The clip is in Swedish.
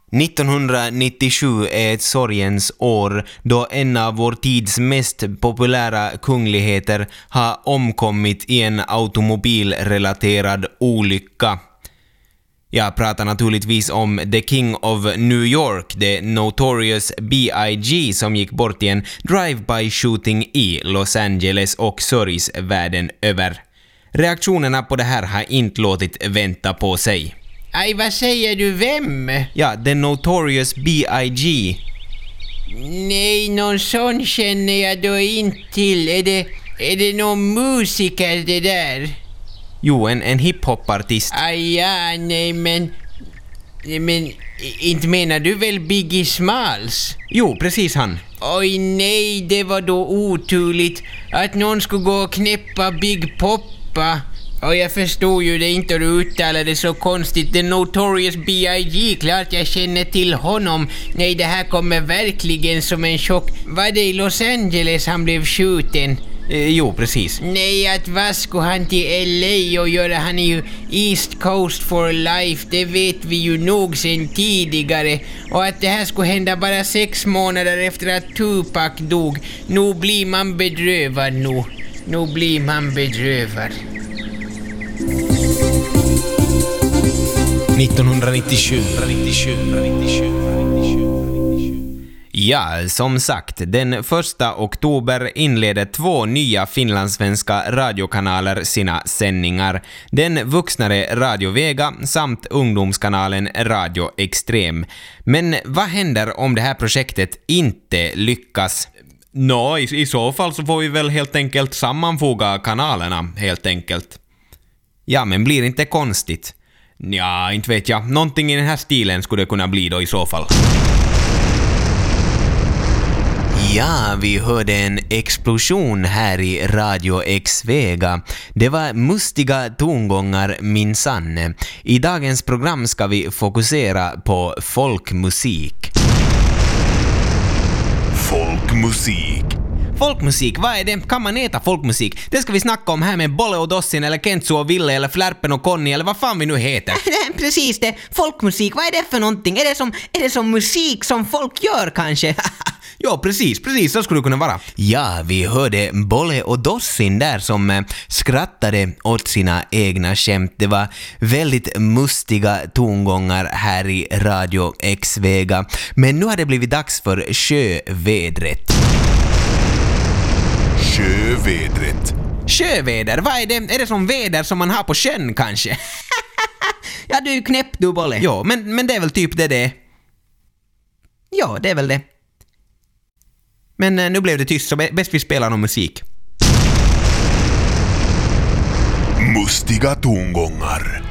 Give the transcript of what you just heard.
1997 är ett sorgens år då en av vår tids mest populära kungligheter har omkommit i en automobilrelaterad olycka. Jag pratar naturligtvis om The King of New York, The Notorious B.I.G. som gick bort i en drive-by shooting i Los Angeles och sörjs världen över. Reaktionerna på det här har inte låtit vänta på sig. Aj, vad säger du, vem? Ja, The Notorious B.I.G. Nej, någon sån känner jag då inte till. Är det någon musiker det där? Jo, en hiphop-artist. Aj, ja, nej, men inte menar du väl Biggie Smalls? Jo, precis han. Oj, nej, det var då oturligt att någon skulle gå och knäppa Big Poppa. Och jag förstod ju det inte, du uttalade så konstigt. The Notorious B.I.G. Klart jag känner till honom. Nej, det här kommer verkligen som en chock. Var det i Los Angeles han blev skjuten? Jo, precis. Nej, att vad skulle han till LA och göra? Han är ju East Coast for life. Det vet vi ju nog sedan tidigare. Och att det här skulle hända bara 6 månader efter att Tupac dog. Nu blir man bedrövad nu. Nu blir man bedrövad. 1997. Ja, som sagt, den 1 oktober inleder 2 nya finlandssvenska radiokanaler sina sändningar. Den vuxnare Radio Vega samt ungdomskanalen Radio Extrem. Men vad händer om det här projektet inte lyckas? I så fall så får vi väl helt enkelt sammanfoga kanalerna, helt enkelt. Ja, men blir inte konstigt? Ja, inte vet jag. Någonting i den här stilen skulle det kunna bli då i så fall. Ja, vi hörde en explosion här i Radio X-Vega. Det var mustiga tongångar minsann. I dagens program ska vi fokusera på folkmusik. Folkmusik, vad är det? Kan man äta folkmusik? Det ska vi snacka om här med Bolle och Dossin eller Kentsu och Ville eller Flärpen och Conny eller vad fan vi nu heter. Precis det, folkmusik, vad är det för någonting? Är det som musik som folk gör kanske? Ja, precis, så skulle det kunna vara. Ja, vi hörde Bolle och Dossin där som skrattade åt sina egna skämt. Det var väldigt mustiga tongångar här i Radio X-Vega. Men nu har det blivit dags för sjövädret. Sjöväder, vad är det? Är det som väder som man har på sjön kanske? Ja, du är knäpp du, Bolle. Ja, men det är väl typ det. Ja, det är väl det. Men nu blev det tyst så bäst vi spelar någon musik. Mustiga tongångar.